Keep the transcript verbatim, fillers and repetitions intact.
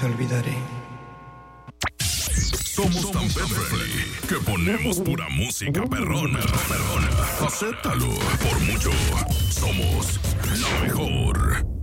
te olvidaré. Somos tan pet friendly que ponemos pura música perrona. Perrona. Acéptalo. Por mucho, somos la mejor.